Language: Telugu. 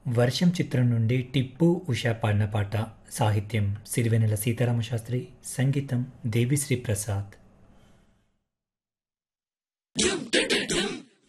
వర్షం చిత్రం నుండి టిప్పు ఉషా పాడిన పాట. సాహిత్యం సిరివెన్నెల సీతారామశాస్త్రి, సంగీతం దేవిశ్రీ ప్రసాద్.